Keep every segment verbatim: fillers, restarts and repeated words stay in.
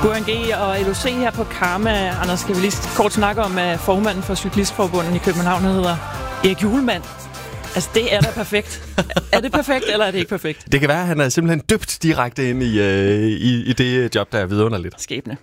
U N G og L O C her på Karma. Anders, skal vi lige kort snakke om, at formanden for Cyklistforbundet i København hedder Erik Juhlmann. Altså, det er da perfekt. Er det perfekt, eller er det ikke perfekt? Det kan være, at han er simpelthen dybt direkte ind i, øh, i, i det job, der er vidunderligt. Skæbne.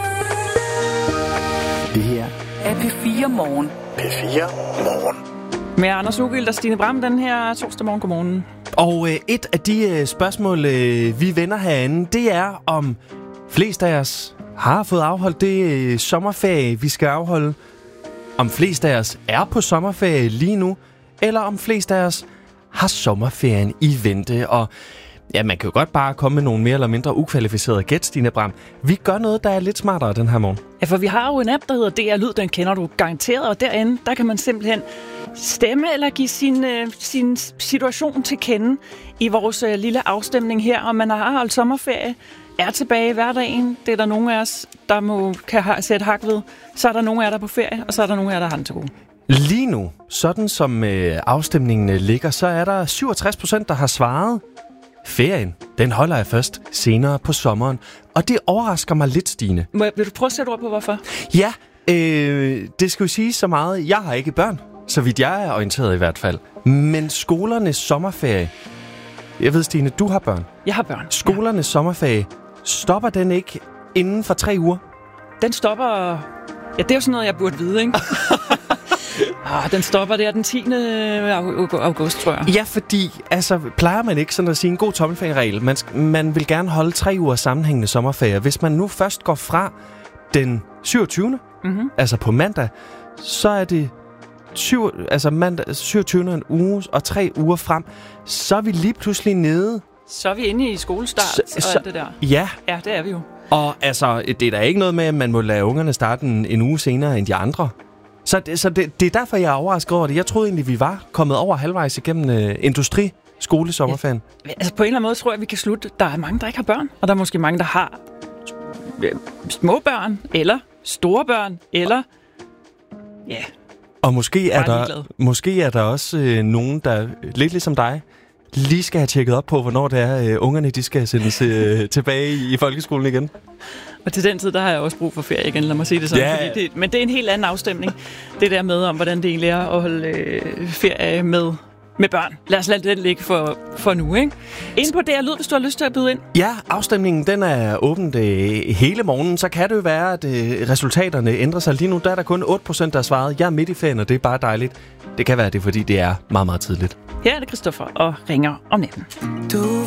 Det her er P fire Morgen. P fire Morgen. Med Anders Ugilt og Stine Bram den her torsdag morgen. Godmorgen. Og øh, et af de øh, spørgsmål, øh, vi vender herinde, det er, om flest af os har fået afholdt det øh, sommerferie, vi skal afholde. Om flest af os er på sommerferie lige nu, eller om flest af os har sommerferien i vente. Og ja, man kan jo godt bare komme med nogle mere eller mindre ukvalificerede gæt, Stine Bram. Vi gør noget, der er lidt smartere den her morgen. Ja, for vi har jo en app, der hedder D R Lyd, den kender du garanteret, og derinde, der kan man simpelthen stemme eller give sin, øh, sin situation til kende i vores øh, lille afstemning her, om man har holdt sommerferie, er tilbage i hverdagen. Det er der nogle af os, der må, kan ha- sætte hak ved. Så er der nogle af jer, der er på ferie, og så er der nogle af jer, der har den til gode. Lige nu, sådan som øh, afstemningen øh, ligger, så er der syvogtres procent, der har svaret. Ferien, den holder jeg først senere på sommeren. Og det overrasker mig lidt, Stine. Må jeg, vil du prøve at sætte ord på, hvorfor? Ja, øh, det skal jo sige så meget. Jeg har ikke børn, så vidt jeg er orienteret i hvert fald. Men skolernes sommerferie... Jeg ved, Stine, du har børn. Jeg har børn. Skolernes ja. sommerferie, stopper den ikke inden for tre uger? Den stopper... Ja, det er jo sådan noget, jeg burde vide, ikke? ah, den stopper der den tiende august, tror jeg. Ja, fordi altså, plejer man ikke sådan at sige en god tommelfingerregel. Man, man vil gerne holde tre uger sammenhængende sommerferie. Hvis man nu først går fra den syvogtyvende Mm-hmm. altså på mandag, så er det syv, altså mandag, syvogtyvende en uge og tre uger frem, så er vi lige pludselig nede. Så er vi inde i skolestart så, og så, alt det der. Ja. Ja, det er vi jo. Og altså, det er da ikke noget med, at man må lade ungerne starte en, en uge senere end de andre. Så, det, så det, det er derfor, jeg er overrasket over det. Jeg troede egentlig, vi var kommet over halvvejs igennem uh, industri-skolesommerferien. Ja. Altså på en eller anden måde tror jeg, vi kan slutte. Der er mange, der ikke har børn, og der er måske mange, der har små børn, eller store børn, eller... Ja... Og måske er, der, måske er der også øh, nogen, der lidt ligesom dig, lige skal have tjekket op på, hvornår det er, øh, ungerne de skal sendes øh, tilbage i, i folkeskolen igen. Og til den tid, der har jeg også brug for ferie igen, lad mig sige det sådan. Ja. Fordi det, men det er en helt anden afstemning, det der med, om hvordan det egentlig er at holde øh, ferie med, med børn. Lad os lade den ligge for, for nu, ikke? Ind på D R Lyd, hvis du har lyst til at byde ind. Ja, afstemningen den er åbent øh, hele morgenen. Så kan det jo være, at øh, resultaterne ændrer sig. Lige nu der er der kun otte procent, der har svaret. Jeg er midt i ferien, og det er bare dejligt. Det kan være, det er, fordi det er meget, meget tidligt. Her er det Christoffer og ringer om natten. Du